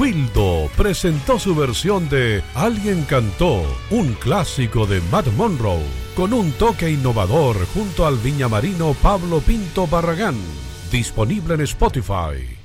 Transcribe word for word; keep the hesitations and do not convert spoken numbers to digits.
Wildo presentó su versión de Alguien cantó, un clásico de Matt Monroe, con un toque innovador junto al viñamarino Pablo Pinto Barragán, disponible en Spotify.